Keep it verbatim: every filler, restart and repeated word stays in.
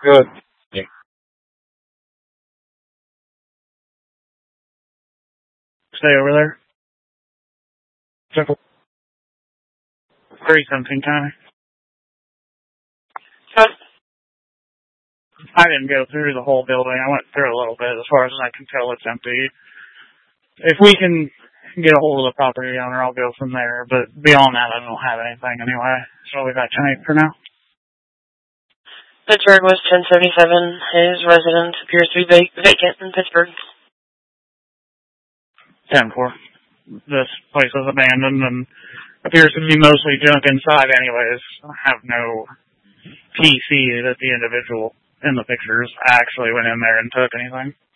Good. Yeah. Stay over there. Simple. Three something time. I didn't go through the whole building. I went through a little bit. As far as I can tell, it's empty. If we can get a hold of the property owner, I'll go from there. But beyond that, I don't have anything anyway. So we got tonight for now. Pittsburgh was ten seventy-seven. His residence appears to be vac- vacant in Pittsburgh. ten four. This place is abandoned and appears to be mostly junk inside anyways. I have no P C that the individual in the pictures actually went in there and took anything.